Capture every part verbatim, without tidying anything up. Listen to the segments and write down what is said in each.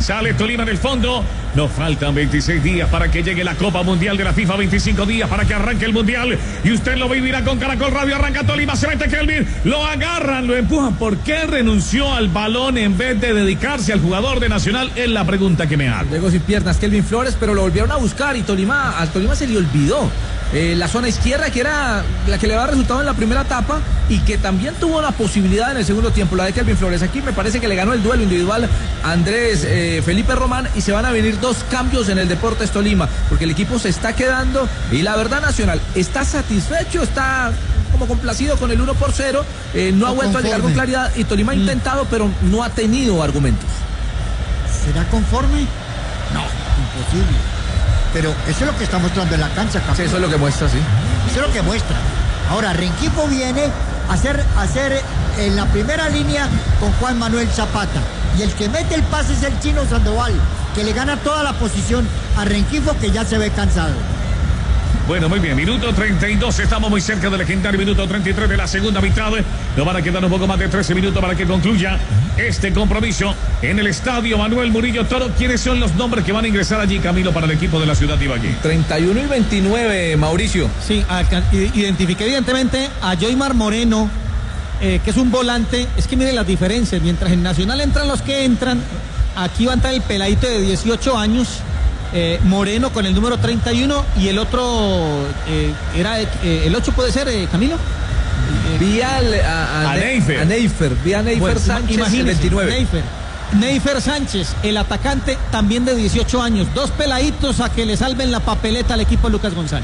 Sale Tolima del fondo. Nos faltan veintiséis días para que llegue la Copa Mundial de la FIFA. veinticinco días para que arranque el Mundial. Y usted lo vivirá con Caracol Radio. Arranca Tolima, se mete Kelvin. Lo agarran, lo empujan. ¿Por qué renunció al balón en vez de dedicarse al jugador de Nacional? Es la pregunta que me hago. Luego sin piernas Kelvin Flores, pero lo volvieron a buscar y Tolima, al Tolima se le olvidó. Eh, la zona izquierda, que era la que le había resultado en la primera etapa y que también tuvo la posibilidad en el segundo tiempo, la de Kelvin Flores. Aquí me parece que le ganó el duelo individual a Andrés eh, Felipe Román y se van a venir dos cambios en el Deportes Tolima, porque el equipo se está quedando y la verdad Nacional está satisfecho, está como complacido con el uno por cero, eh, no ha vuelto conforme a llegar con claridad y Tolima ha intentado, pero no ha tenido argumentos. ¿Será conforme? No, imposible. Pero eso es lo que está mostrando en la cancha, Camilo. Sí, eso es lo que muestra, sí. Eso es lo que muestra. Ahora, Rengifo viene a hacer, a hacer en la primera línea con Juan Manuel Zapata. Y el que mete el pase es el Chino Sandoval, que le gana toda la posición a Rengifo, que ya se ve cansado. Bueno, muy bien, minuto treinta y dos, estamos muy cerca del legendario minuto treinta y tres de la segunda mitad. Nos van a quedar un poco más de trece minutos para que concluya este compromiso en el estadio Manuel Murillo Toro. ¿Quiénes son los nombres que van a ingresar allí, Camilo, para el equipo de la ciudad de Ibagué? treinta y uno y veintinueve, Mauricio. Sí, identifiqué evidentemente a Joymar Moreno, eh, que es un volante. Es que miren las diferencias, mientras en Nacional entran los que entran, aquí va a entrar el peladito de dieciocho años, Eh, Moreno con el número treinta y uno y el otro eh, era eh, el ocho, puede ser, eh, Camilo. Vi al, a, a, a Neifer. A Neifer, vi a Neifer bueno, Sánchez, imagínese, veintinueve. Neifer. Neifer Sánchez, el atacante también de dieciocho años. Dos peladitos a que le salven la papeleta al equipo de Lucas González.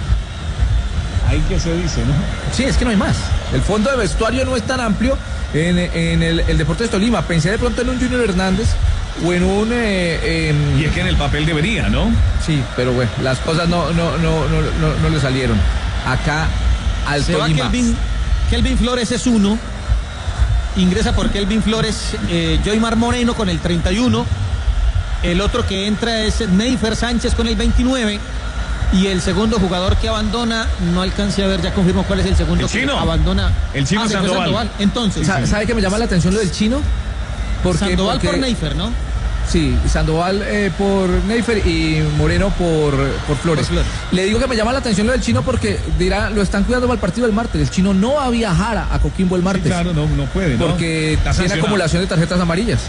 Ahí que se dice, ¿no? Sí, es que no hay más. El fondo de vestuario no es tan amplio en, en el, el Deportes Tolima. Pensé de pronto en un Junior Hernández o en un eh, en... y es que en el papel debería, ¿no? Sí, pero bueno, las cosas no no no no no, no le salieron acá al Se Tolima. Va Kelvin, Kelvin Flores es uno, ingresa por Kelvin Flores eh, Joymar Moreno con el treinta y uno, el otro que entra es Neifer Sánchez con el veintinueve y el segundo jugador que abandona, no alcancé a ver, ya confirmo cuál es el segundo el chino. que abandona. El Chino ah, Sandoval. Sandoval. Entonces, ¿sabe, ¿sabe que me llama la atención lo del Chino? Porque, Sandoval porque... por Neifer, ¿no? Sí, Sandoval eh, por Neifer y Moreno por, por, Flores. por Flores. Le digo que me llama la atención lo del Chino porque dirá, lo están cuidando para el partido del martes. El Chino no va a viajar a Coquimbo el martes. Sí, claro, no, no puede, ¿no? Porque tiene acumulación de tarjetas amarillas.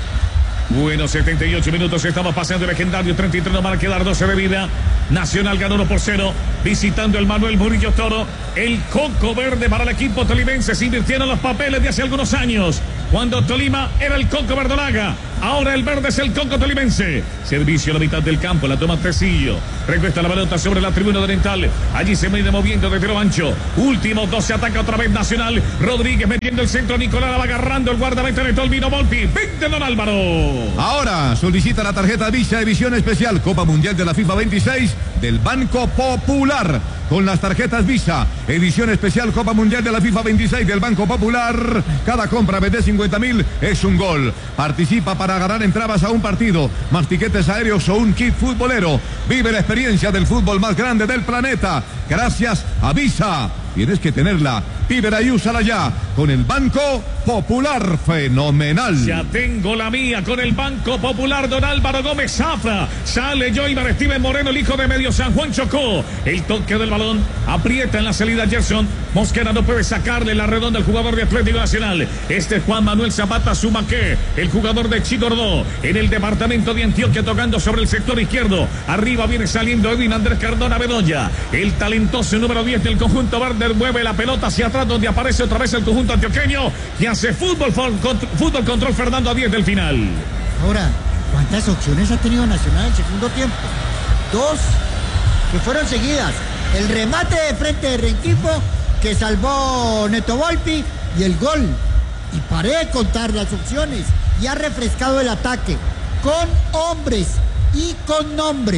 Bueno, setenta y ocho minutos, estamos pasando el legendario treinta y tres, nos van a quedar doce de vida. Nacional ganó uno por cero, visitando el Manuel Murillo Toro. El coco verde para el equipo tolimense. Se invirtieron los papeles de hace algunos años, cuando Tolima era el coco verdolaga. Ahora el verde es el coco tolimense. Servicio a la mitad del campo, la toma Tecillo. Recuesta la pelota sobre la tribuna oriental. Allí se viene moviendo desde lo ancho. Último dos, se ataca otra vez Nacional. Rodríguez metiendo el centro, Nicolás va agarrando el guardameta de Tolvino Volpi. veinte, don Álvaro. Ahora solicita la tarjeta Visa Edición Especial Copa Mundial de la FIFA veintiséis del Banco Popular. Con las tarjetas Visa Edición Especial Copa Mundial de la FIFA veintiséis del Banco Popular, cada compra de cincuenta mil es un gol. Participa para ganar entradas a un partido, más tiquetes aéreos o un kit futbolero. Vive la experiencia del fútbol más grande del planeta gracias a Visa. Tienes que tenerla, pídela y úsala ya con el Banco Popular. Fenomenal. Ya tengo la mía con el Banco Popular, don Álvaro Gómez Zafra. Sale Joymar Steven Moreno, el hijo de Medio San Juan Chocó. El toque del balón, aprieta en la salida Gerson. Mosquera no puede sacarle la redonda al jugador de Atlético Nacional. Este es Juan Manuel Zapata Sumaque, el jugador de Chigordó, en el departamento de Antioquia, tocando sobre el sector izquierdo. Arriba viene saliendo Edwin Andrés Cardona Bedoya, el talentoso número diez del conjunto verde. Mueve la pelota hacia atrás, donde aparece otra vez el conjunto antioqueño y hace fútbol, fútbol control Fernando a diez del final. Ahora, ¿cuántas opciones ha tenido Nacional en el segundo tiempo? Dos que fueron seguidas. El remate de frente de Rengifo que salvó Neto Volpi y el gol. Y paré de contar las opciones y ha refrescado el ataque con hombres y con nombres.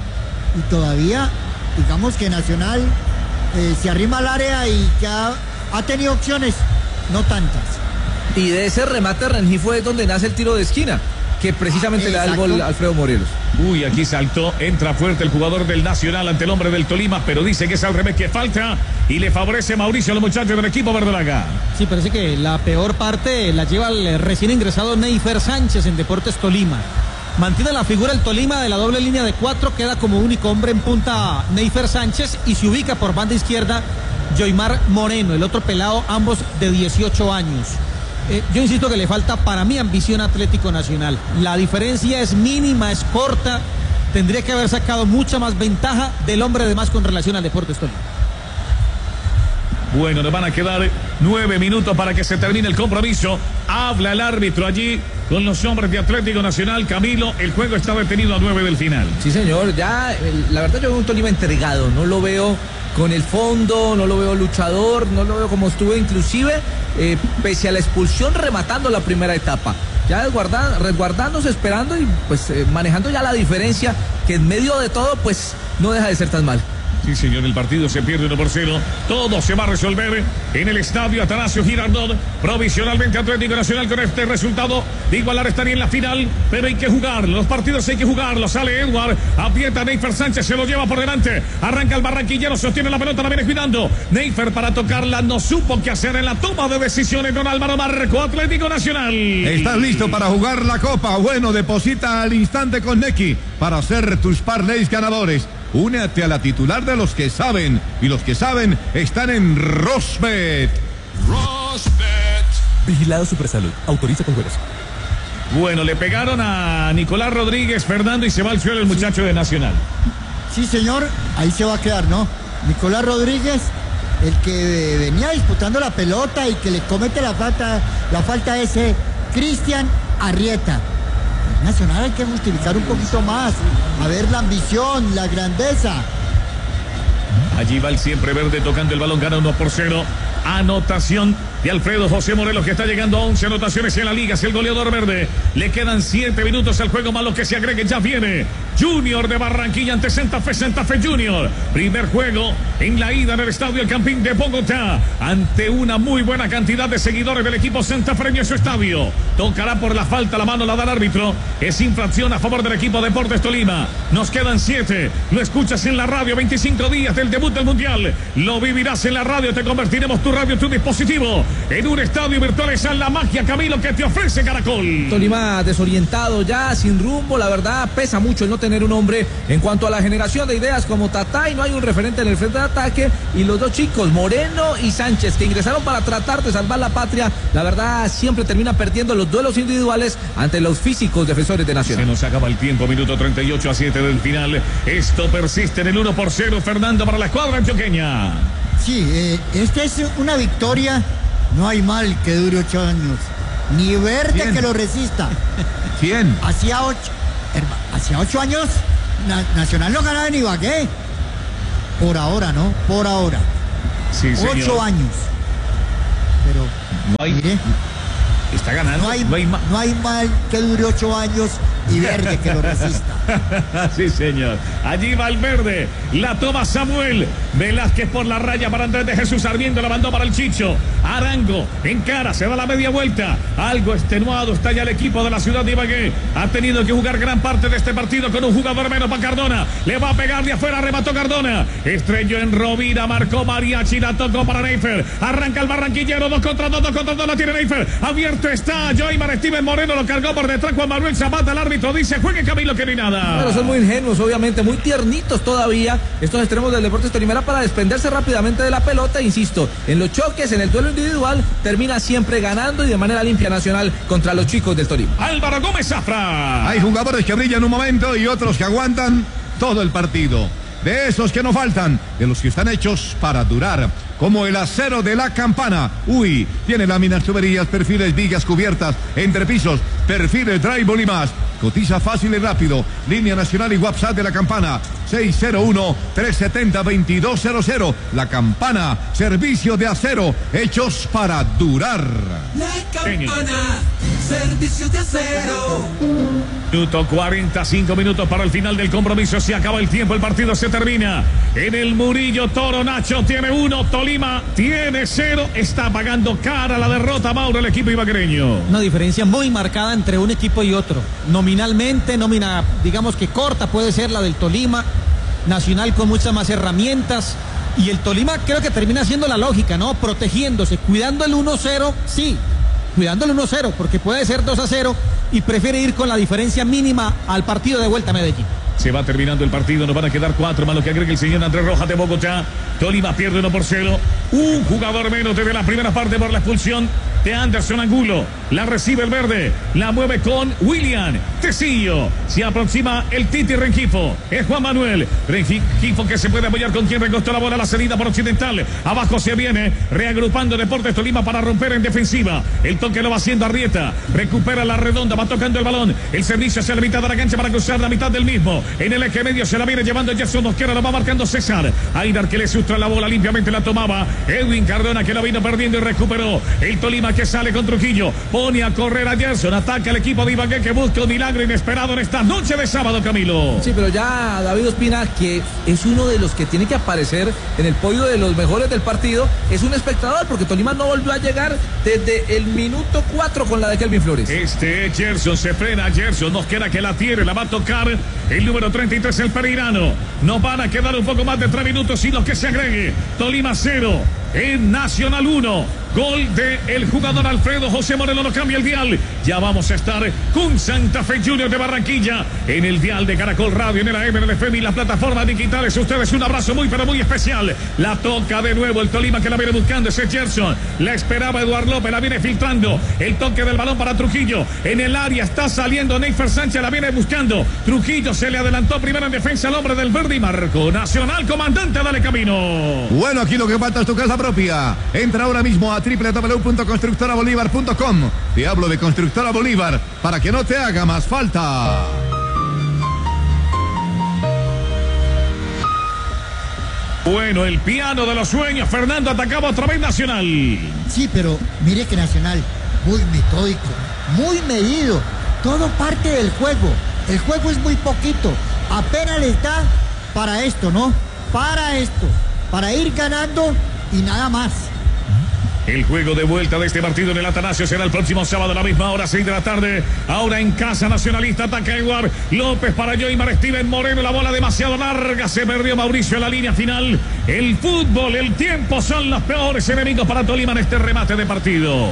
Y todavía, digamos que Nacional Eh, se arrima al área y que ha, ha tenido opciones, no tantas. Y de ese remate Rengifo es donde nace el tiro de esquina, que precisamente ah, le da el gol a Alfredo Morelos. Uy, aquí saltó, entra fuerte el jugador del Nacional ante el hombre del Tolima, pero dice que es al revés, que falta, y le favorece Mauricio a los muchachos del equipo verdolaga. Sí, parece que la peor parte la lleva el recién ingresado Neifer Sánchez en Deportes Tolima. Mantiene la figura el Tolima de la doble línea de cuatro, queda como único hombre en punta Neifer Sánchez y se ubica por banda izquierda Joymar Moreno, el otro pelado, ambos de dieciocho años. Eh, yo insisto que le falta para mí ambición a Atlético Nacional. La diferencia es mínima, es corta. Tendría que haber sacado mucha más ventaja del hombre de más con relación al Deportes Tolima. Bueno, nos van a quedar nueve minutos para que se termine el compromiso. Habla el árbitro allí con los hombres de Atlético Nacional. Camilo, el juego está detenido a nueve del final. Sí, señor, ya, la verdad yo veo un Tolima entregado, no lo veo con el fondo, no lo veo luchador, no lo veo como estuvo inclusive, eh, pese a la expulsión, rematando la primera etapa. Ya resguarda, resguardándose, esperando y pues eh, manejando ya la diferencia, que en medio de todo pues no deja de ser tan mal. Sí, señor, el partido se pierde uno por cero. Todo se va a resolver en el estadio Atanasio Girardot. Provisionalmente Atlético Nacional con este resultado de igualar estaría en la final, pero hay que jugarlo. Los partidos hay que jugarlos. Sale Edward, aprieta Neifer Sánchez, se lo lleva por delante. Arranca el barranquillero, sostiene la pelota, la viene cuidando. Neifer para tocarla, no supo qué hacer en la toma de decisiones. Don Álvaro marcó Atlético Nacional. ¿Estás listo para jugar la Copa? Bueno, deposita al instante con Nequi para hacer tus parlays ganadores. Únete a la titular de los que saben, y los que saben están en Rosbet. Rosbet. Vigilado Supersalud. Autoriza con juegos. Bueno, le pegaron a Nicolás Rodríguez, Fernando, y se va al suelo el muchacho de Nacional. Sí, señor, ahí se va a quedar, ¿no? Nicolás Rodríguez, el que venía disputando la pelota y que le comete la falta, la falta a ese Cristian Arrieta. Nacional hay que justificar un poquito más, a ver la ambición, la grandeza. Allí va el siempre verde tocando el balón, gana uno por cero. Anotación de Alfredo José Morelos, que está llegando a once anotaciones en la liga. Es el goleador verde. Le quedan siete minutos al juego, más lo que se agregue. Ya viene Junior de Barranquilla ante Santa Fe, Santa Fe Junior. Primer juego en la ida en el estadio El Campín de Bogotá, ante una muy buena cantidad de seguidores del equipo santafreño en su estadio. Tocará por la falta, la mano la da el árbitro. Es infracción a favor del equipo Deportes Tolima. Nos quedan siete. Lo escuchas en la radio, veinticinco días del debut del Mundial. Lo vivirás en la radio, te convertiremos tu radio, tu dispositivo, en un estadio virtual. Esa es la magia, Camilo, que te ofrece Caracol. Tolima desorientado ya, sin rumbo, la verdad pesa mucho el no tener un hombre en cuanto a la generación de ideas como Tatá, y no hay un referente en el frente de ataque, y los dos chicos, Moreno y Sánchez, que ingresaron para tratar de salvar la patria, la verdad siempre terminan perdiendo los duelos individuales ante los físicos defensores de Nacional. Se nos acaba el tiempo, minuto treinta y ocho a siete del final. Esto persiste en el uno por cero, Fernando, para la escuadra antioqueña. Sí, eh, esta es una victoria. No hay mal que dure ocho años, ni verde ¿Quién? Que lo resista. ¿Quién? Hacía ocho, herma, hacía ocho años na, Nacional no ganaba en Ibagué. Por ahora, ¿no? Por ahora. Sí, ocho señor. años. Pero, no hay, mire, está ganando. No hay, no hay, ma no hay mal que dure ocho años y verde que lo resista. Sí, señor. Allí va el verde. La toma Samuel Velázquez por la raya para Andrés de Jesús Sarmiento. La mandó para el Chicho. Arango encara, se da la media vuelta. Algo extenuado está ya el equipo de la ciudad de Ibagué. Ha tenido que jugar gran parte de este partido con un jugador menos para Cardona. Le va a pegar de afuera, remató Cardona. Estrelló en Rovira, marcó Mariachi, la tocó para Neifer. Arranca el barranquillero, dos contra dos, dos contra dos, la tiene Neifer. Abierto está Joymar Steven Moreno, lo cargó por detrás Juan Manuel Zapata. El árbitro dice, juegue Camilo, que no hay nada. Pero son muy ingenuos, obviamente, muy tiernitos todavía estos extremos del Deportes Tolima para desprenderse rápidamente de la pelota. Insisto, en los choques, en el duelo individual, termina siempre ganando y de manera limpia Nacional contra los chicos del Tolima. Álvaro Gómez Zafra. Hay jugadores que brillan un momento y otros que aguantan todo el partido. De esos que no faltan, de los que están hechos para durar, como el acero de la Campana. Uy, tiene láminas, tuberías, perfiles, vigas, cubiertas, entrepisos, perfiles, drywall y más. Cotiza fácil y rápido. Línea nacional y WhatsApp de la Campana, seis cero uno, tres siete cero, dos dos cero cero. La Campana, servicio de acero, hechos para durar. La Campana, servicio de acero. Minuto cuarenta y cinco minutos para el final del compromiso. Se acaba el tiempo, el partido se termina. En el Murillo Toro, Nacho tiene uno, Tolima tiene cero. Está pagando cara la derrota, Mauro, el equipo ibaguereño. Una diferencia muy marcada entre un equipo y otro. Nominalmente, nómina, digamos que corta puede ser la del Tolima. Nacional con muchas más herramientas. Y el Tolima creo que termina siendo la lógica, ¿no? Protegiéndose, cuidando el uno cero, sí. cuidándole uno cero, porque puede ser dos a cero y prefiere ir con la diferencia mínima al partido de vuelta a Medellín. Se va terminando el partido, nos van a quedar cuatro más lo que agrega el señor Andrés Rojas de Bogotá. Tolima pierde uno por cero. Un jugador menos desde la primera parte por la expulsión de Anderson Angulo. La recibe el verde, la mueve con William Tecillo. Se aproxima el Titi Rengifo. Es Juan Manuel Rengifo que se puede apoyar con quien recostó la bola a la salida por Occidental. Abajo se viene reagrupando Deportes Tolima para romper en defensiva. El toque lo va haciendo Arrieta. Recupera la redonda, va tocando el balón. El servicio hacia la mitad de la cancha para cruzar la mitad del mismo. En el eje medio se la viene llevando Gerson Mosquera, lo va marcando César. Aidar que le sustrae la bola, limpiamente la tomaba. Edwin Cardona que la vino perdiendo y recuperó. El Tolima que sale con Trujillo. Pone a correr a Gerson. Ataca el equipo de Ibagué que busca un milagro inesperado en esta noche de sábado, Camilo. Sí, pero ya David Ospina, que es uno de los que tiene que aparecer en el podio de los mejores del partido, es un espectador, porque Tolima no volvió a llegar desde el minuto cuatro con la de Kelvin Flores. Este Gerson se frena. Gerson Mosquera que la tiene, la va a tocar el número treinta y tres, el pereirano. Nos van a quedar un poco más de tres minutos y lo que se agregue. Tolima cero, en Nacional uno. Gol de el jugador Alfredo José Moreno, no cambia el dial. Ya vamos a estar con Santa Fe Junior de Barranquilla en el dial de Caracol Radio, en el A M, en el F M y las plataformas digitales. Ustedes un abrazo muy pero muy especial. La toca de nuevo el Tolima que la viene buscando, ese Gerson. La esperaba Eduardo López, la viene filtrando. El toque del balón para Trujillo. En el área está saliendo Neyfer Sánchez, la viene buscando. Trujillo se le adelantó primero en defensa al hombre del verde y marcó Nacional. Comandante, dale camino. Bueno, aquí lo que falta es tu casa propia. Entra ahora mismo a doble u doble u doble u punto constructora bolívar punto com. Te hablo de Constructora Bolívar para que no te haga más falta. Bueno, el piano de los sueños. Fernando atacaba otra vez Nacional. Sí, pero mire que Nacional, muy metódico, muy medido. Todo parte del juego. El juego es muy poquito. Apenas les da para esto, ¿no? Para esto. Para ir ganando y nada más. El juego de vuelta de este partido en el Atanasio será el próximo sábado a la misma hora, seis de la tarde. Ahora en casa nacionalista, ataca Eduard López para Joymar Steven Moreno. La bola demasiado larga, se perdió Mauricio en la línea final. El fútbol, el tiempo son los peores enemigos para Tolima en este remate de partido.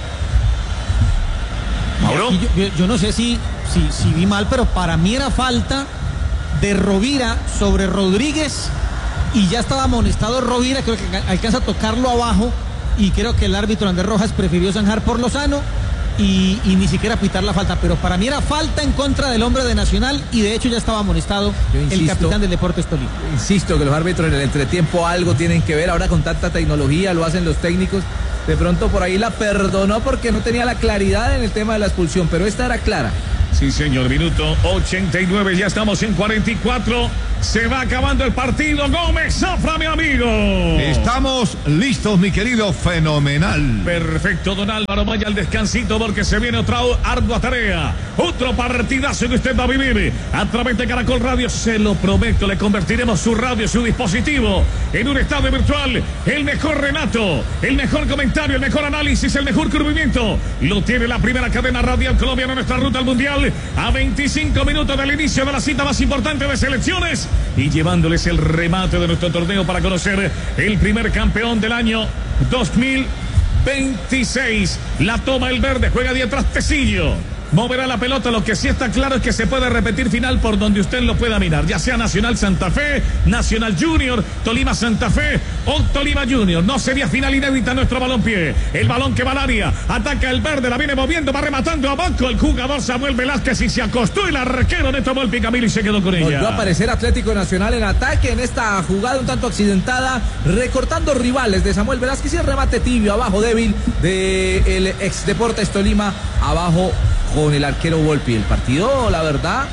Mauro. Yo, yo, yo no sé si, si, si vi mal, pero para mí era falta de Rovira sobre Rodríguez y ya estaba amonestado Rovira, creo que alcanza a tocarlo abajo. Y creo que el árbitro Andrés Rojas prefirió zanjar por Lozano y, y ni siquiera pitar la falta. Pero para mí era falta en contra del hombre de Nacional y de hecho ya estaba amonestado insisto, el capitán del Deportes Tolima. Insisto que los árbitros en el entretiempo algo tienen que ver. Ahora con tanta tecnología lo hacen los técnicos. De pronto por ahí la perdonó porque no tenía la claridad en el tema de la expulsión. Pero esta era clara. Sí, señor, minuto ochenta y nueve, ya estamos en cuarenta y cuatro. Se va acabando el partido. Gómez Zafra, mi amigo. Estamos listos, mi querido. Fenomenal. Perfecto, don Álvaro. Vaya al descansito porque se viene otra ardua tarea. Otro partidazo que usted va a vivir a través de Caracol Radio. Se lo prometo, le convertiremos su radio, su dispositivo en un estadio virtual. El mejor relato, el mejor comentario, el mejor análisis, el mejor cubrimiento. Lo tiene la primera cadena radial colombiana en nuestra ruta al Mundial. A veinticinco minutos del inicio de la cita más importante de selecciones. Y llevándoles el remate de nuestro torneo para conocer el primer campeón del año dos mil veintiséis. La toma el verde, juega de atrás Tecillo. Moverá la pelota, lo que sí está claro es que se puede repetir final por donde usted lo pueda mirar, ya sea Nacional Santa Fe, Nacional Junior, Tolima Santa Fe o Tolima Junior. No sería final inédita nuestro balompié. El balón que va al área, ataca el verde, la viene moviendo, va rematando a banco el jugador Samuel Velázquez y se acostó el arquero Neto Volpi, Camilo, y se quedó con ella. Volvió a aparecer Atlético Nacional en ataque en esta jugada un tanto accidentada, recortando rivales de Samuel Velázquez y el remate tibio, abajo débil del ex Deportes Tolima, abajo con el arquero Volpi. El partido, la verdad,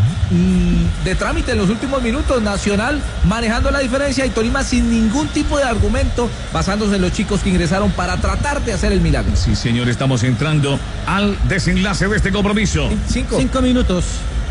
de trámite en los últimos minutos. Nacional manejando la diferencia y Tolima sin ningún tipo de argumento, basándose en los chicos que ingresaron para tratar de hacer el milagro. Sí, señor, estamos entrando al desenlace de este compromiso. Cinco, cinco minutos.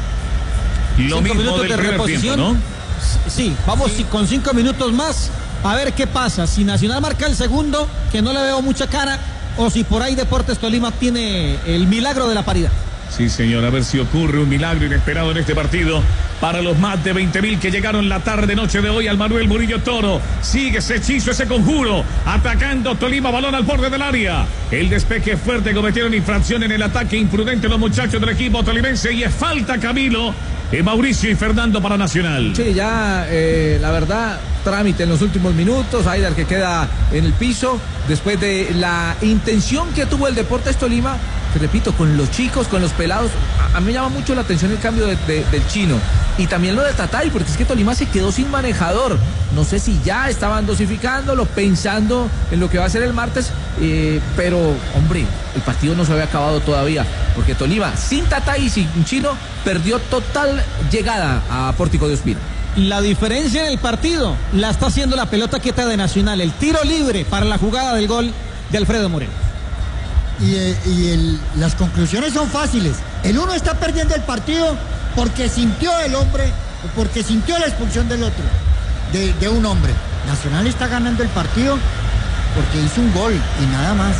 Lo cinco mismo minutos del de primer reposición, tiempo, ¿no? Sí, vamos sí. con cinco minutos más a ver qué pasa. Si Nacional marca el segundo, que no le veo mucha cara, o si por ahí Deportes Tolima tiene el milagro de la paridad. Sí, señor, a ver si ocurre un milagro inesperado en este partido para los más de veinte mil que llegaron la tarde noche de hoy al Manuel Murillo Toro. Sigue ese hechizo, ese conjuro, atacando Tolima, balón al borde del área. El despeje fuerte, cometieron infracción en el ataque, imprudente los muchachos del equipo tolimense y es falta Camilo, eh, Mauricio y Fernando para Nacional. Sí, ya eh, la verdad, trámite en los últimos minutos, Aidar que queda en el piso, después de la intención que tuvo el Deportes Tolima, te repito, con los chicos, con los pelados. A, a mí me llama mucho la atención el cambio de, de, del chino y también lo de Tatay, porque es que Tolima se quedó sin manejador. No sé si ya estaban dosificándolo, pensando en lo que va a ser el martes, eh, pero hombre, el partido no se había acabado todavía, porque Tolima sin Tatay y sin chino perdió total llegada a Pórtico de Ospina. La diferencia en el partido la está haciendo la pelota quieta de Nacional, el tiro libre para la jugada del gol de Alfredo Moreno. Y, y el, las conclusiones son fáciles. El uno está perdiendo el partido porque sintió el hombre, o porque sintió la expulsión del otro, de, de un hombre. Nacional está ganando el partido porque hizo un gol y nada más.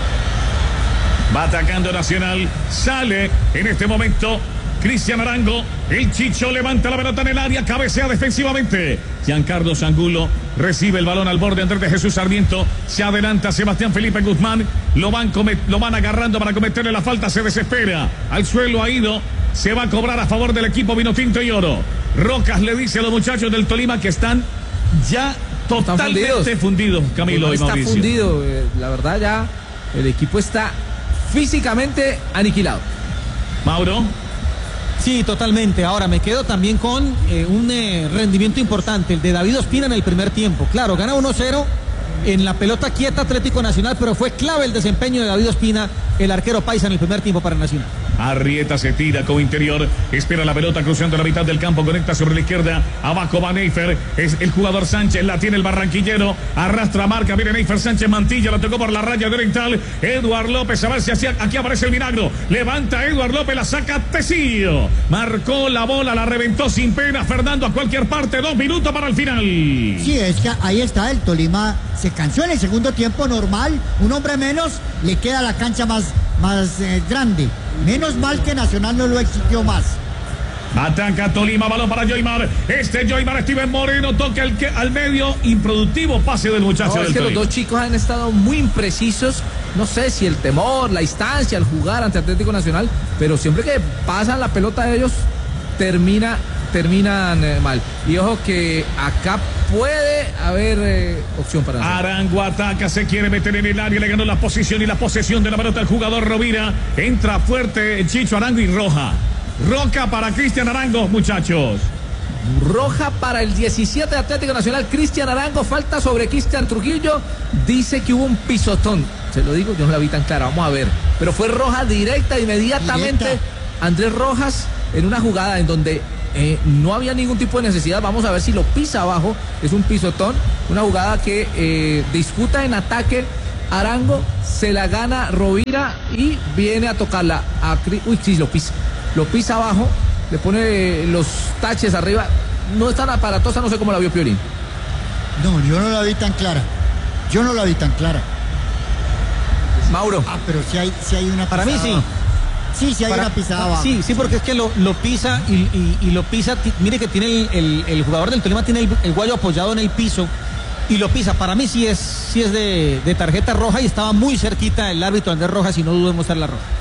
Va atacando Nacional, sale en este momento Cristian Arango, el Chicho levanta la pelota en el área, cabecea defensivamente. Giancarlo Angulo recibe el balón al borde, Andrés de Jesús Sarmiento, se adelanta Sebastián Felipe Guzmán, lo van, lo van agarrando para cometerle la falta, se desespera, al suelo ha ido, se va a cobrar a favor del equipo Vinotinto y Oro. Rocas le dice a los muchachos del Tolima que están ya totalmente están fundidos. fundidos, Camilo no, y está Mauricio. fundido, eh, la verdad ya el equipo está físicamente aniquilado. Mauro. Sí, totalmente. Ahora me quedo también con eh, un eh, rendimiento importante, el de David Ospina en el primer tiempo. Claro, gana uno cero en la pelota quieta Atlético Nacional, pero fue clave el desempeño de David Ospina, el arquero paisa, en el primer tiempo para Nacional. Arrieta se tira como interior, espera la pelota cruzando la mitad del campo, conecta sobre la izquierda, abajo va Neifer, es el jugador Sánchez, la tiene el barranquillero, arrastra marca, viene Neifer Sánchez, Mantilla, la tocó por la raya oriental, Eduard López, a ver si hacia, aquí aparece el milagro, levanta Eduard López, la saca Tecillo, marcó la bola, la reventó sin pena, Fernando a cualquier parte, dos minutos para el final. Sí, es que ahí está, el Tolima se cansó en el segundo tiempo, normal, un hombre menos, le queda la cancha más, más eh, grande. Menos mal que Nacional no lo exigió más. Ataca Tolima, balón para Joymar. Este Joymar, Steven Moreno, toca el que, al medio, improductivo pase del muchacho no, del es que Tolima. Los dos chicos han estado muy imprecisos. No sé si el temor, la instancia, el jugar ante Atlético Nacional, pero siempre que pasan la pelota de ellos, termina, terminan eh, mal. Y ojo que acá puede haber eh, opción para nosotros. Arango ataca, se quiere meter en el área, le ganó la posición y la posesión de la pelota al jugador Rovira. Entra fuerte el Chicho Arango y roja. Roca para Cristian Arango, muchachos. Roja para el diecisiete de Atlético Nacional, Cristian Arango, falta sobre Cristian Trujillo, dice que hubo un pisotón, se lo digo, yo no la vi tan clara, vamos a ver, pero fue roja directa inmediatamente. Directa. Andrés Rojas en una jugada en donde eh, no había ningún tipo de necesidad, vamos a ver si lo pisa abajo, es un pisotón, una jugada que eh, disputa en ataque Arango, se la gana Rovira y viene a tocarla a, uy, sí, lo pisa, lo pisa abajo, le pone los taches arriba, no es tan aparatosa, no sé cómo la vio Piorín. No, yo no la vi tan clara, yo no la vi tan clara. Mauro. Ah, pero si hay, si hay una Para mí sí. Sí, sí hay Para, una pisada abajo. Sí, sí, porque es que lo, lo pisa y, y, y lo pisa, mire que tiene el, el, el jugador del Tolima tiene el, el guayo apoyado en el piso y lo pisa. Para mí sí es, sí es de, de tarjeta roja y estaba muy cerquita el árbitro Andrés Rojas y no dudo en mostrar la roja.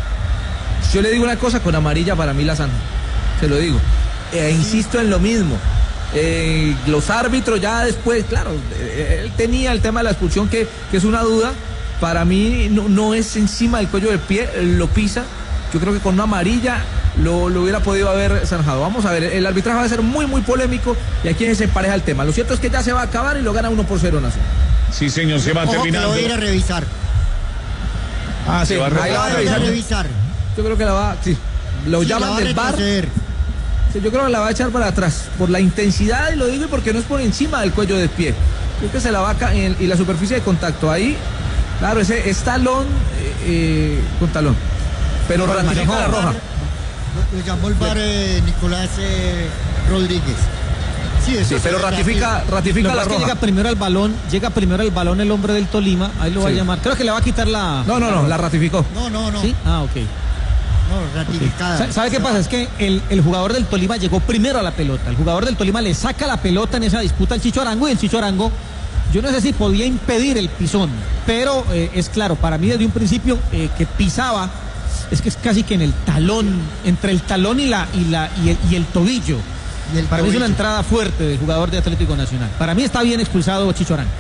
Yo le digo una cosa, con amarilla para mí la Santa, se lo digo, e insisto en lo mismo, eh, los árbitros ya después, claro, eh, él tenía el tema de la expulsión que, que es una duda, para mí no, no es encima del cuello del pie, lo pisa, yo creo que con una amarilla lo, lo hubiera podido haber zanjado. Vamos a ver, el arbitraje va a ser muy muy polémico y aquí se empareja el tema, lo cierto es que ya se va a acabar y lo gana uno por cero Nacional. Sí señor, se va Ojo terminando. Que lo voy a ir a revisar. Ah, sí, se va a ahí la va a revisar. revisar. Yo creo que la va, sí, lo sí, llaman del bar. Sí, yo creo que la va a echar para atrás, por la intensidad, y lo digo porque no es por encima del cuello del pie. Creo que se la va a en, y la superficie de contacto ahí, claro, ese es talón eh, eh, con talón. Pero no, ratifica la roja. Lo, lo llamó el bar eh, Nicolás eh, Rodríguez. Sí, eso sí, pero ratifica, ratifica la roja. Llega primero al balón, llega primero al balón el hombre del Tolima, ahí lo va sí. a llamar. Creo que le va a quitar la. No, no, no, la ratificó. No, no, no. ¿Sí? Ah, ok. No, ratificada. ¿Sabe qué pasa? Es que el, el jugador del Tolima llegó primero a la pelota. El jugador del Tolima le saca la pelota en esa disputa al Chicho Arango y el Chicho Arango, yo no sé si podía impedir el pisón, pero eh, es claro, para mí desde un principio eh, que pisaba, es que es casi que en el talón, entre el talón y la y la y el, y el tobillo. Y el para tobillo. Mí es una entrada fuerte del jugador de Atlético Nacional. Para mí está bien expulsado Chicho Arango.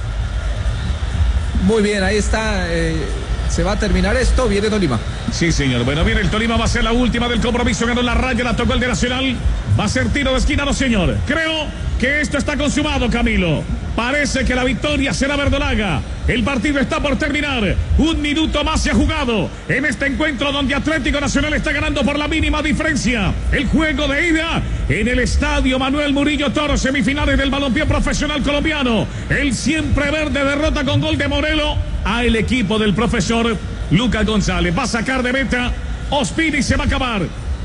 Muy bien, ahí está. Eh, se va a terminar esto. Viene Tolima. Sí, señor. Bueno, viene el Tolima. Va a ser la última del compromiso. Ganó la raya, la tocó el de Nacional. Va a ser tiro de esquina, no, señor. Creo que esto está consumado, Camilo. Parece que la victoria será verdolaga. El partido está por terminar. Un minuto más se ha jugado en este encuentro donde Atlético Nacional está ganando por la mínima diferencia. El juego de ida en el estadio Manuel Murillo Toro, semifinales del balompié profesional colombiano. El siempre verde derrota con gol de Morelo a el equipo del profesor Lucas González. Va a sacar de meta Ospina y se va a acabar.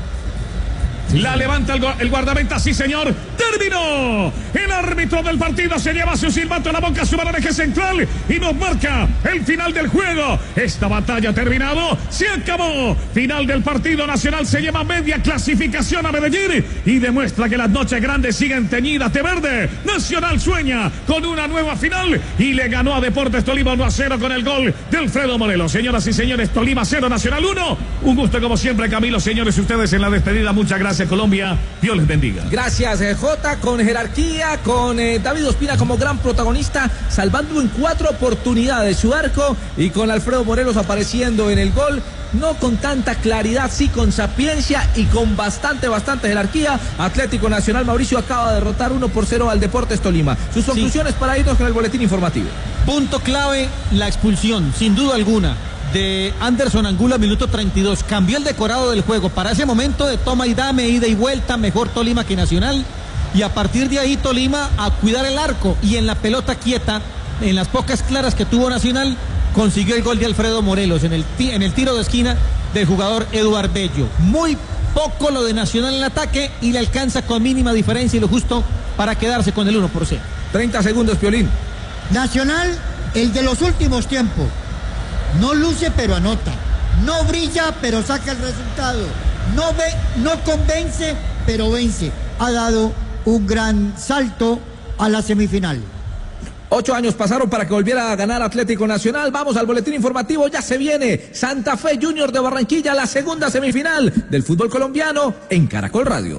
La levanta el, el guardameta, sí señor. Terminó. El árbitro del partido se lleva su silbato a la boca, su balón eje central y nos marca el final del juego. Esta batalla ha terminado. Se acabó. Final del partido. Nacional se lleva media clasificación a Medellín y demuestra que las noches grandes siguen teñidas de verde. Nacional sueña con una nueva final y le ganó a Deportes Tolima uno a cero con el gol de Alfredo Morelos. Señoras y señores, Tolima cero, Nacional uno. Un gusto como siempre, Camilo. Señores, ustedes en la despedida. Muchas gracias. Colombia, Dios les bendiga. Gracias, eh, Jota, con jerarquía, con eh, David Ospina como gran protagonista, salvando en cuatro oportunidades su arco y con Alfredo Morelos apareciendo en el gol, no con tanta claridad, sí con sapiencia y con bastante, bastante jerarquía. Atlético Nacional, Mauricio, acaba de derrotar uno por cero al Deportes Tolima. Sus conclusiones sí. Para irnos con el boletín informativo. Punto clave, la expulsión, sin duda alguna, de Anderson Angulo, minuto treinta y dos. Cambió el decorado del juego. Para ese momento de toma y dame, ida y vuelta, mejor Tolima que Nacional. Y a partir de ahí Tolima a cuidar el arco. Y en la pelota quieta, en las pocas claras que tuvo Nacional, consiguió el gol de Alfredo Morelos en el, en el tiro de esquina del jugador Eduard Bello. Muy poco lo de Nacional en el ataque y le alcanza con mínima diferencia y lo justo para quedarse con el uno por cero. treinta segundos, Piolín. Nacional, el de los últimos tiempos. No luce pero anota, no brilla pero saca el resultado, no ve, no convence pero vence. Ha dado un gran salto a la semifinal. Ocho años pasaron para que volviera a ganar Atlético Nacional. Vamos al boletín informativo, ya se viene Santa Fe Junior de Barranquilla, la segunda semifinal del fútbol colombiano en Caracol Radio.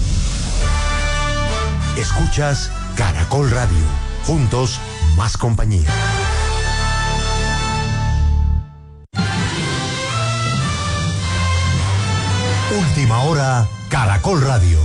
Escuchas Caracol Radio, juntos más compañía. Última hora, Caracol Radio.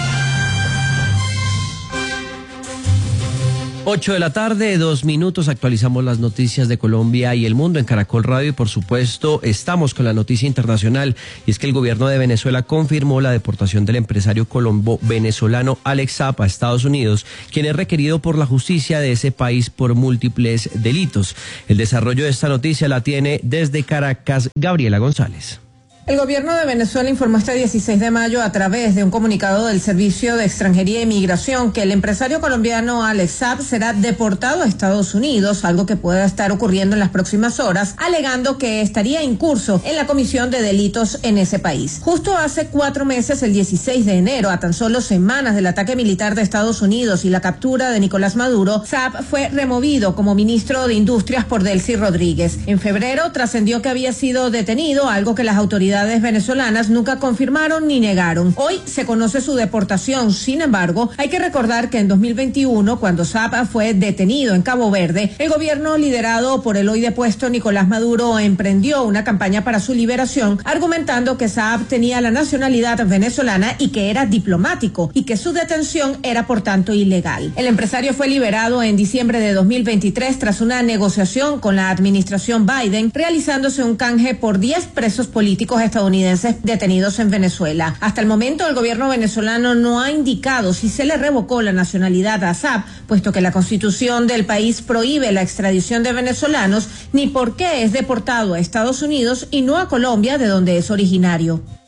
Ocho de la tarde, dos minutos, actualizamos las noticias de Colombia y el mundo en Caracol Radio y por supuesto estamos con la noticia internacional y es que el gobierno de Venezuela confirmó la deportación del empresario colombo-venezolano Alex Saab a Estados Unidos, quien es requerido por la justicia de ese país por múltiples delitos. El desarrollo de esta noticia la tiene desde Caracas Gabriela González. El gobierno de Venezuela informó este dieciséis de mayo a través de un comunicado del Servicio de Extranjería e Inmigración que el empresario colombiano Alex Saab será deportado a Estados Unidos, algo que pueda estar ocurriendo en las próximas horas, alegando que estaría incurso en la comisión de delitos en ese país. Justo hace cuatro meses, el dieciséis de enero, a tan solo semanas del ataque militar de Estados Unidos y la captura de Nicolás Maduro, Saab fue removido como ministro de Industrias por Delcy Rodríguez. En febrero trascendió que había sido detenido, algo que las autoridades venezolanas nunca confirmaron ni negaron. Hoy se conoce su deportación. Sin embargo, hay que recordar que en dos mil veintiuno, cuando Saab fue detenido en Cabo Verde, el gobierno liderado por el hoy depuesto Nicolás Maduro emprendió una campaña para su liberación, argumentando que Saab tenía la nacionalidad venezolana y que era diplomático y que su detención era por tanto ilegal. El empresario fue liberado en diciembre de dos mil veintitrés tras una negociación con la administración Biden, realizándose un canje por diez presos políticos estadounidenses detenidos en Venezuela. Hasta el momento, el gobierno venezolano no ha indicado si se le revocó la nacionalidad a Saab, puesto que la constitución del país prohíbe la extradición de venezolanos, ni por qué es deportado a Estados Unidos y no a Colombia, de donde es originario.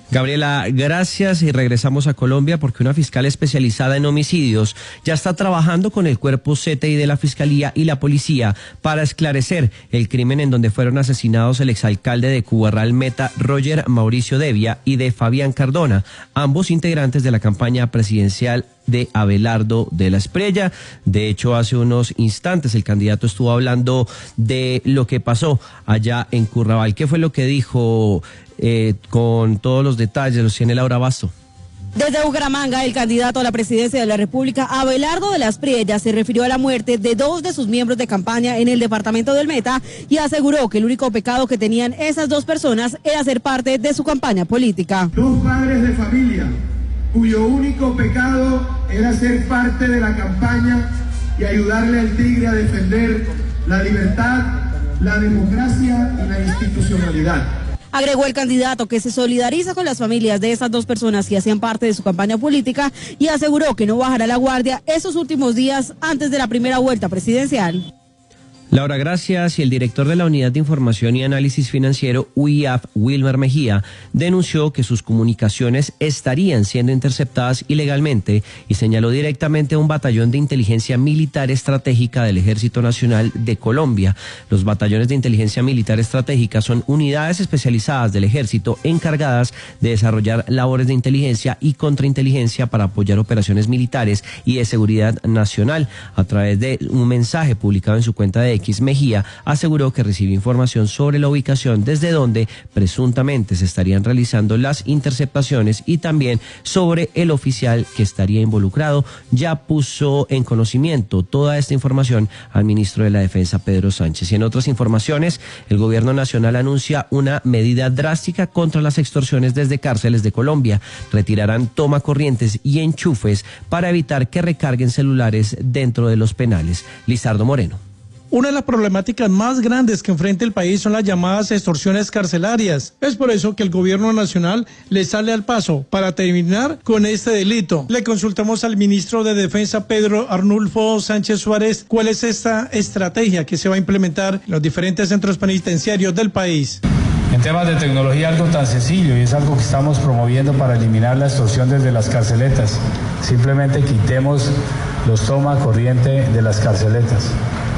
Gabriela, gracias y regresamos a Colombia porque una fiscal especializada en homicidios ya está trabajando con el cuerpo C T I de la Fiscalía y la Policía para esclarecer el crimen en donde fueron asesinados el exalcalde de Cubarral Meta, Roger Mauricio Devia, y de Fabián Cardona, ambos integrantes de la campaña presidencial de Abelardo de la Espriella. De hecho, hace unos instantes el candidato estuvo hablando de lo que pasó allá en Currabal. ¿Qué fue lo que dijo eh, con todos los detalles? Los tiene Laura Basto. Desde Bucaramanga, el candidato a la presidencia de la República, Abelardo de la Espriella, se refirió a la muerte de dos de sus miembros de campaña en el departamento del Meta y aseguró que el único pecado que tenían esas dos personas era ser parte de su campaña política. Dos padres de familia cuyo único pecado era ser parte de la campaña y ayudarle al Tigre a defender la libertad, la democracia y la institucionalidad. Agregó el candidato que se solidariza con las familias de esas dos personas que hacían parte de su campaña política y aseguró que no bajará la guardia esos últimos días antes de la primera vuelta presidencial. Laura, gracias. Y el director de la Unidad de Información y Análisis Financiero, U I A F, Wilmer Mejía, denunció que sus comunicaciones estarían siendo interceptadas ilegalmente y señaló directamente a un batallón de inteligencia militar estratégica del Ejército Nacional de Colombia. Los batallones de inteligencia militar estratégica son unidades especializadas del Ejército encargadas de desarrollar labores de inteligencia y contrainteligencia para apoyar operaciones militares y de seguridad nacional. A través de un mensaje publicado en su cuenta de X, Mejía aseguró que recibió información sobre la ubicación desde donde presuntamente se estarían realizando las interceptaciones y también sobre el oficial que estaría involucrado. Ya puso en conocimiento toda esta información al ministro de la Defensa, Pedro Sánchez. Y en otras informaciones, el gobierno nacional anuncia una medida drástica contra las extorsiones desde cárceles de Colombia. Retirarán tomacorrientes y enchufes para evitar que recarguen celulares dentro de los penales. Lizardo Moreno. Una de las problemáticas más grandes que enfrenta el país son las llamadas extorsiones carcelarias. Es por eso que el gobierno nacional le sale al paso para terminar con este delito. Le consultamos al ministro de Defensa, Pedro Arnulfo Sánchez Suárez, cuál es esta estrategia que se va a implementar en los diferentes centros penitenciarios del país. En temas de tecnología, algo tan sencillo y es algo que estamos promoviendo para eliminar la extorsión desde las carceletas. Simplemente quitemos los toma corriente de las carceletas.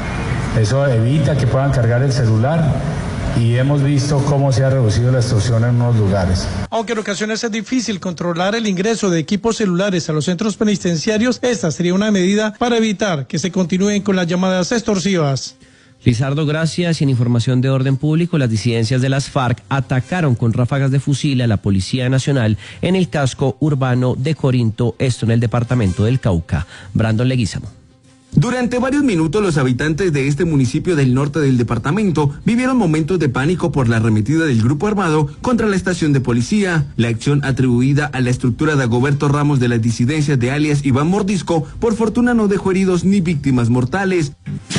Eso evita que puedan cargar el celular y hemos visto cómo se ha reducido la extorsión en unos lugares. Aunque en ocasiones es difícil controlar el ingreso de equipos celulares a los centros penitenciarios, esta sería una medida para evitar que se continúen con las llamadas extorsivas. Lizardo, gracias. Y en información de orden público, las disidencias de las FARC atacaron con ráfagas de fusil a la Policía Nacional en el casco urbano de Corinto, esto en el departamento del Cauca. Brandon Leguízamo. Durante varios minutos los habitantes de este municipio del norte del departamento vivieron momentos de pánico por la arremetida del grupo armado contra la estación de policía. La acción atribuida a la estructura de Agoberto Ramos de las disidencias de alias Iván Mordisco, por fortuna no dejó heridos ni víctimas mortales.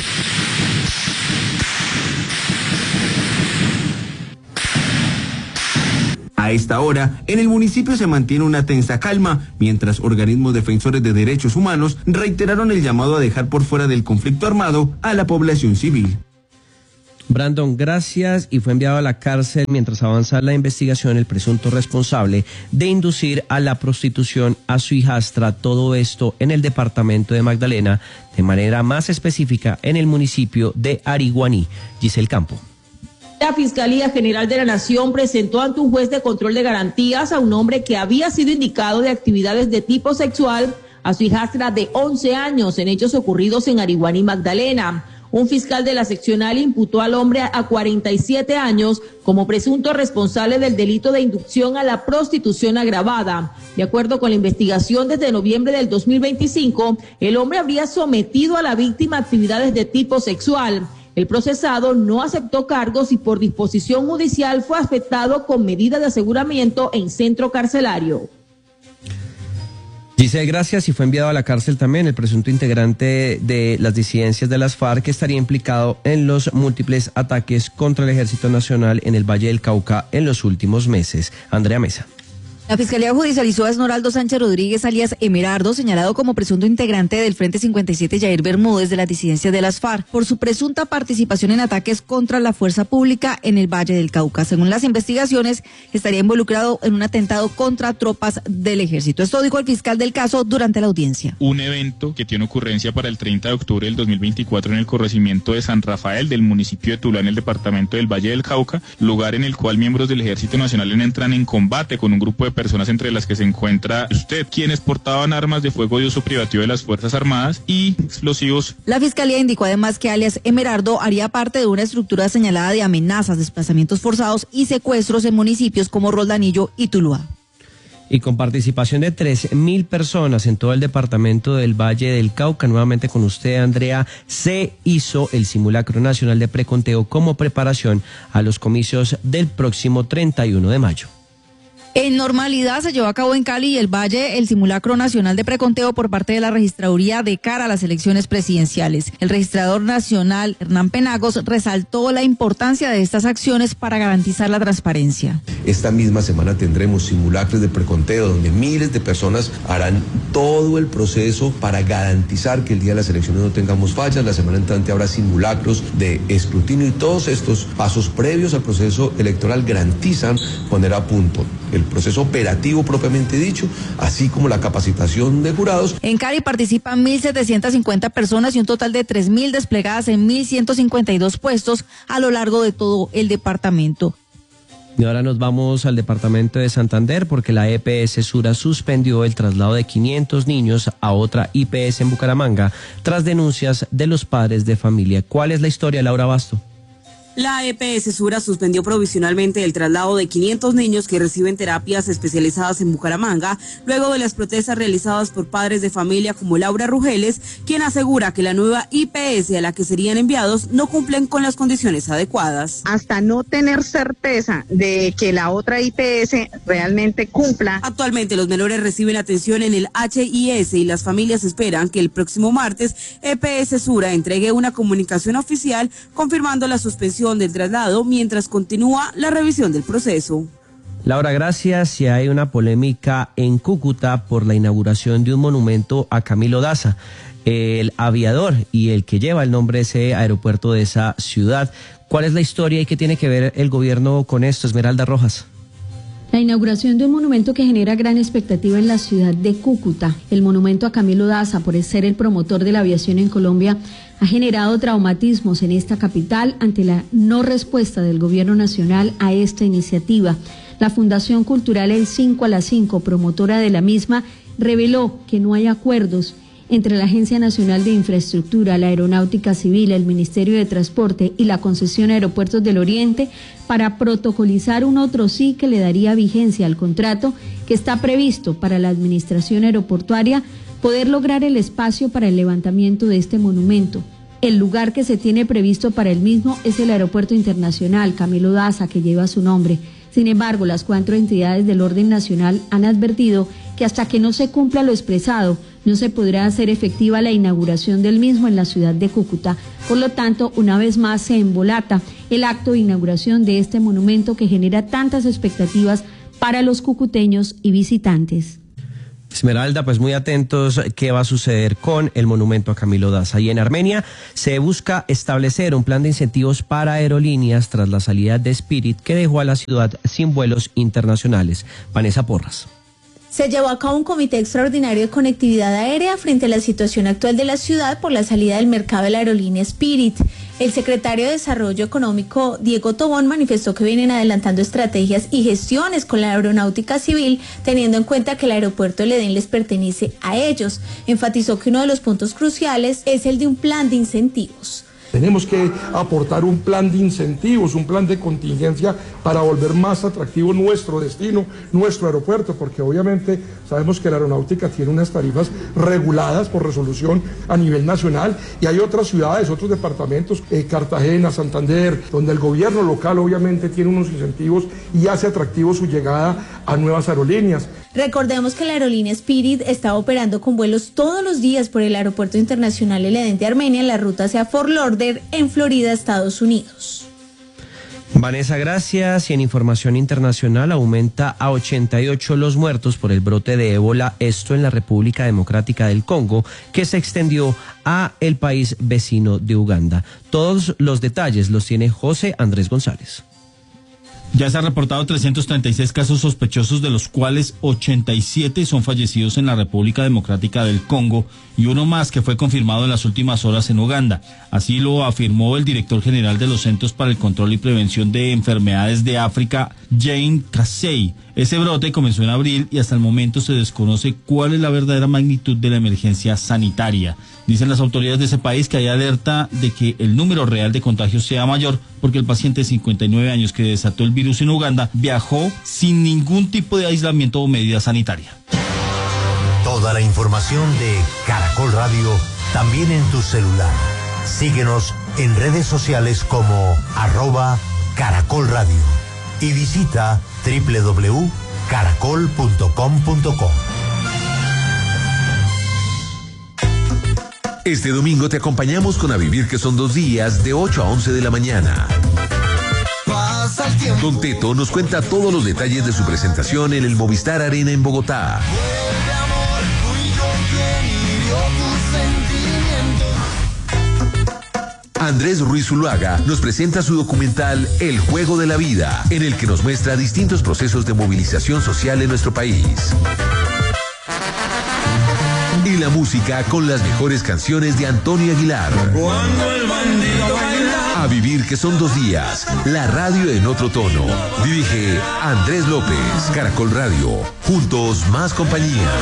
A esta hora, en el municipio se mantiene una tensa calma, mientras organismos defensores de derechos humanos reiteraron el llamado a dejar por fuera del conflicto armado a la población civil. Brandon, gracias. Y fue enviado a la cárcel mientras avanza la investigación el presunto responsable de inducir a la prostitución a su hijastra, todo esto en el departamento de Magdalena, de manera más específica en el municipio de Ariguaní. Giselle Campo. La Fiscalía General de la Nación presentó ante un juez de control de garantías a un hombre que había sido indicado de actividades de tipo sexual a su hijastra de once años en hechos ocurridos en Ariguaní, Magdalena. Un fiscal de la seccional imputó al hombre a cuarenta y siete años como presunto responsable del delito de inducción a la prostitución agravada. De acuerdo con la investigación, desde noviembre del dos mil veinticinco, el hombre habría sometido a la víctima a actividades de tipo sexual. El procesado no aceptó cargos y por disposición judicial fue afectado con medida de aseguramiento en centro carcelario. Giselle, gracias. Y fue enviado a la cárcel también el presunto integrante de las disidencias de las FARC que estaría implicado en los múltiples ataques contra el Ejército Nacional en el Valle del Cauca en los últimos meses. Andrea Mesa. La Fiscalía judicializó a Esmeraldo Sánchez Rodríguez, alias Emerardo, señalado como presunto integrante del Frente cincuenta y siete Jair Bermúdez de las disidencias de las FARC, por su presunta participación en ataques contra la fuerza pública en el Valle del Cauca. Según las investigaciones, estaría involucrado en un atentado contra tropas del ejército. Esto dijo el fiscal del caso durante la audiencia. Un evento que tiene ocurrencia para el treinta de octubre del dos mil veinticuatro en el corregimiento de San Rafael del municipio de Tuluá, en el departamento del Valle del Cauca, lugar en el cual miembros del Ejército Nacional entran en combate con un grupo de personas entre las que se encuentra usted, quienes portaban armas de fuego de uso privativo de las Fuerzas Armadas y explosivos. La Fiscalía indicó además que alias Emerardo haría parte de una estructura señalada de amenazas, desplazamientos forzados y secuestros en municipios como Roldanillo y Tuluá. Y con participación de tres mil personas en todo el departamento del Valle del Cauca, nuevamente con usted, Andrea, se hizo el simulacro nacional de preconteo como preparación a los comicios del próximo treinta y uno de mayo. En normalidad se llevó a cabo en Cali y el Valle el simulacro nacional de preconteo por parte de la registraduría de cara a las elecciones presidenciales. El registrador nacional, Hernán Penagos, resaltó la importancia de estas acciones para garantizar la transparencia. Esta misma semana tendremos simulacros de preconteo donde miles de personas harán todo el proceso para garantizar que el día de las elecciones no tengamos fallas. La semana entrante habrá simulacros de escrutinio y todos estos pasos previos al proceso electoral garantizan poner a punto el proceso operativo propiamente dicho, así como la capacitación de jurados. En Cali participan mil setecientas cincuenta personas y un total de tres mil desplegadas en mil ciento cincuenta y dos puestos a lo largo de todo el departamento. Y ahora nos vamos al departamento de Santander porque la E P S Sura suspendió el traslado de quinientos niños a otra I P S en Bucaramanga tras denuncias de los padres de familia. ¿Cuál es la historia, Laura Basto? La E P S Sura suspendió provisionalmente el traslado de quinientos niños que reciben terapias especializadas en Bucaramanga, luego de las protestas realizadas por padres de familia como Laura Rugeles, quien asegura que la nueva I P S a la que serían enviados no cumplen con las condiciones adecuadas. Hasta no tener certeza de que la otra I P S realmente cumpla. Actualmente los menores reciben atención en el H I S y las familias esperan que el próximo martes E P S Sura entregue una comunicación oficial confirmando la suspensión del traslado mientras continúa la revisión del proceso. Laura, gracias. Y hay una polémica en Cúcuta por la inauguración de un monumento a Camilo Daza, el aviador y el que lleva el nombre de ese aeropuerto de esa ciudad. ¿Cuál es la historia y qué tiene que ver el gobierno con esto, Esmeralda Rojas? La inauguración de un monumento que genera gran expectativa en la ciudad de Cúcuta. El monumento a Camilo Daza, por ser el promotor de la aviación en Colombia, ha generado traumatismos en esta capital ante la no respuesta del gobierno nacional a esta iniciativa. La Fundación Cultural El cinco a las cinco, promotora de la misma, reveló que no hay acuerdos entre la Agencia Nacional de Infraestructura, la Aeronáutica Civil, el Ministerio de Transporte y la concesión Aeropuertos del Oriente para protocolizar un otro sí que le daría vigencia al contrato que está previsto para la administración aeroportuaria poder lograr el espacio para el levantamiento de este monumento. El lugar que se tiene previsto para el mismo es el Aeropuerto Internacional Camilo Daza, que lleva su nombre. Sin embargo, las cuatro entidades del orden nacional han advertido que hasta que no se cumpla lo expresado, no se podrá hacer efectiva la inauguración del mismo en la ciudad de Cúcuta. Por lo tanto, una vez más se embolata el acto de inauguración de este monumento que genera tantas expectativas para los cucuteños y visitantes. Esmeralda, pues muy atentos qué va a suceder con el monumento a Camilo Daza. Y en Armenia se busca establecer un plan de incentivos para aerolíneas tras la salida de Spirit, que dejó a la ciudad sin vuelos internacionales. Vanessa Porras. Se llevó a cabo un comité extraordinario de conectividad aérea frente a la situación actual de la ciudad por la salida del mercado de la aerolínea Spirit. El secretario de Desarrollo Económico, Diego Tobón, manifestó que vienen adelantando estrategias y gestiones con la aeronáutica civil, teniendo en cuenta que el aeropuerto del Edén les pertenece a ellos. Enfatizó que uno de los puntos cruciales es el de un plan de incentivos. Tenemos que aportar un plan de incentivos, un plan de contingencia para volver más atractivo nuestro destino, nuestro aeropuerto, porque obviamente sabemos que la aeronáutica tiene unas tarifas reguladas por resolución a nivel nacional y hay otras ciudades, otros departamentos, eh, Cartagena, Santander, donde el gobierno local obviamente tiene unos incentivos y hace atractivo su llegada a nuevas aerolíneas. Recordemos que la aerolínea Spirit está operando con vuelos todos los días por el Aeropuerto Internacional El Edén de Armenia en la ruta hacia Fort Lauderdale, en Florida, Estados Unidos. Vanessa, gracias. Y en información internacional, aumenta a ochenta y ocho los muertos por el brote de ébola, esto en la República Democrática del Congo, que se extendió a el país vecino de Uganda. Todos los detalles los tiene José Andrés González. Ya se han reportado trescientos treinta y seis casos sospechosos, de los cuales ochenta y siete son fallecidos en la República Democrática del Congo y uno más que fue confirmado en las últimas horas en Uganda. Así lo afirmó el director general de los Centros para el Control y Prevención de Enfermedades de África, Jane Casey. Ese brote comenzó en abril y hasta el momento se desconoce cuál es la verdadera magnitud de la emergencia sanitaria. Dicen las autoridades de ese país que hay alerta de que el número real de contagios sea mayor, porque el paciente de cincuenta y nueve años que desató el virus en Uganda viajó sin ningún tipo de aislamiento o medida sanitaria. Toda la información de Caracol Radio también en tu celular. Síguenos en redes sociales como arroba Caracol Radio y visita doble u doble u doble u punto caracol punto com punto co. Este domingo te acompañamos con A Vivir, que son dos días, de ocho a once de la mañana. Don Teto nos cuenta todos los detalles de su presentación en el Movistar Arena en Bogotá. Andrés Ruiz Zuluaga nos presenta su documental El Juego de la Vida, en el que nos muestra distintos procesos de movilización social en nuestro país. Y la música con las mejores canciones de Antonio Aguilar. Cuando el bandido baila. A Vivir, que son dos días, la radio en otro tono. Dirige Andrés López. Caracol Radio, juntos más compañía.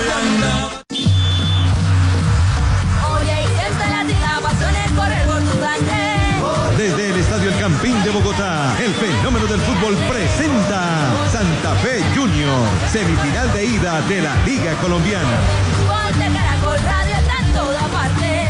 Desde el Estadio El Campín de Bogotá, el fenómeno del fútbol presenta Santa Fe Junior, semifinal de ida de la Liga Colombiana. De Caracol Radio está en toda parte.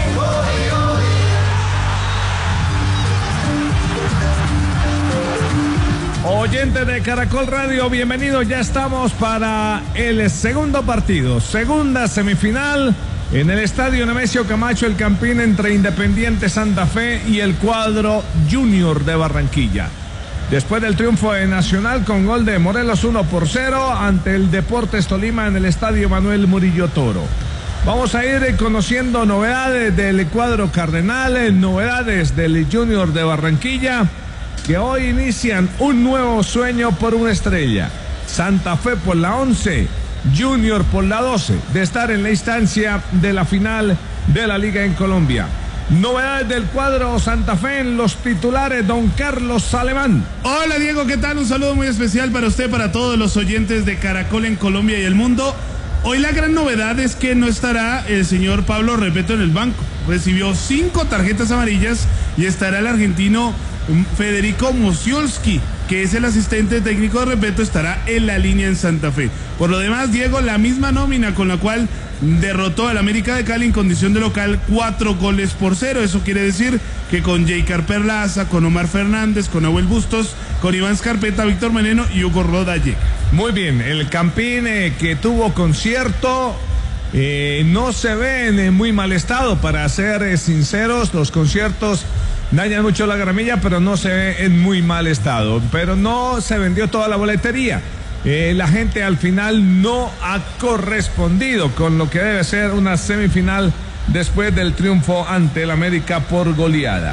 Oyentes de Caracol Radio, bienvenidos. Ya estamos para el segundo partido, segunda semifinal en el Estadio Nemesio Camacho El Campín, entre Independiente Santa Fe y el cuadro Junior de Barranquilla. Después del triunfo de Nacional con gol de Morelos uno por cero ante el Deportes Tolima en el Estadio Manuel Murillo Toro. Vamos a ir conociendo novedades del cuadro cardenal, novedades del Junior de Barranquilla, que hoy inician un nuevo sueño por una estrella. Santa Fe por la once, Junior por la doce, de estar en la instancia de la final de la Liga en Colombia. Novedades del cuadro Santa Fe en los titulares, don Carlos Alemán. Hola Diego, ¿qué tal? Un saludo muy especial para usted, para todos los oyentes de Caracol en Colombia y el mundo. Hoy la gran novedad es que no estará el señor Pablo Repeto en el banco. Recibió cinco tarjetas amarillas y estará el argentino Federico Musiolski, que es el asistente técnico de Repeto, estará en la línea en Santa Fe. Por lo demás, Diego, la misma nómina con la cual derrotó al América de Cali en condición de local, cuatro goles por cero. Eso quiere decir que con Jaycar Perlaza, con Omar Fernández, con Abuel Bustos, con Iván Scarpeta, Víctor Meneno y Hugo Rodalle. Muy bien, el Campín eh, que tuvo concierto, eh, no se ve en muy mal estado, para ser eh, sinceros. Los conciertos dañan mucho la gramilla, pero no se ve en muy mal estado. Pero no se vendió toda la boletería. Eh, la gente al final no ha correspondido con lo que debe ser una semifinal después del triunfo ante el América por goleada.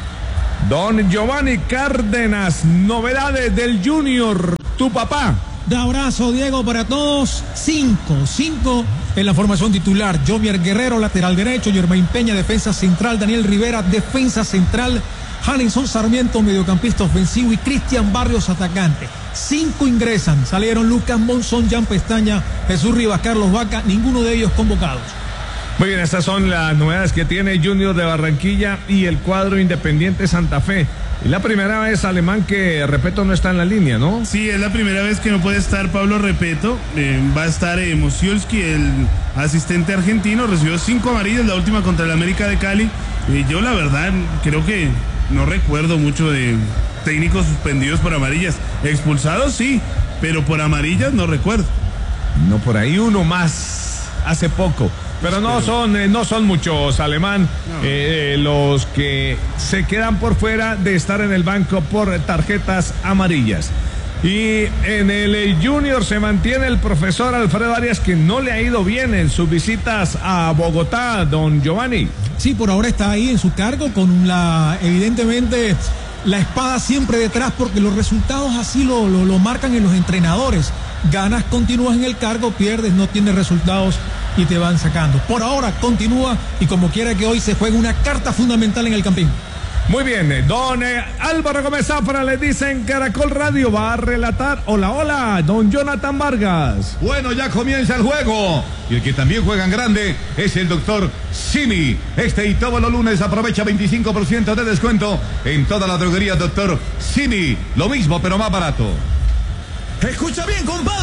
Don Giovanni Cárdenas, novedades del Junior, tu papá. De abrazo, Diego, para todos. Cinco, cinco en la formación titular. Jovier Guerrero, lateral derecho. Germain Peña, defensa central. Daniel Rivera, defensa central. Hanison Sarmiento, mediocampista ofensivo. Y Cristian Barrios, atacante. Cinco ingresan. Salieron Lucas Monzón, Jan Pestaña, Jesús Rivas, Carlos Vaca. Ninguno de ellos convocados. Muy bien, estas son las novedades que tiene Junior de Barranquilla y el cuadro Independiente Santa Fe. Y la primera vez, Alemán, que Repeto no está en la línea, ¿no? Sí, es la primera vez que no puede estar Pablo Repeto. Eh, va a estar eh, Musiolski, el asistente argentino. Recibió cinco amarillas, la última contra el América de Cali. Eh, yo, la verdad, creo que no recuerdo mucho de técnicos suspendidos por amarillas. Expulsados, sí, pero por amarillas no recuerdo. No, por ahí uno más hace poco. Pero no son, eh, no son muchos, Alemán, no. eh, los que se quedan por fuera de estar en el banco por tarjetas amarillas. Y en el Junior se mantiene el profesor Alfredo Arias, que no le ha ido bien en sus visitas a Bogotá, don Giovanni. Sí, por ahora está ahí en su cargo con la, evidentemente, la espada siempre detrás, porque los resultados así lo, lo, lo marcan en los entrenadores. Ganas, continúas en el cargo, pierdes, no tienes resultados y te van sacando. Por ahora continúa y como quiera que hoy se juegue una carta fundamental en el Campín. Muy bien, don eh, Álvaro Gómez Zafra le dice en Caracol Radio, va a relatar. Hola, hola, don Jonathan Vargas. Bueno, ya comienza el juego. Y el que también juega en grande es el doctor Simi. Este y todos los lunes aprovecha veinticinco por ciento de descuento en toda la droguería doctor Simi. Lo mismo, pero más barato. Escucha bien, compadre.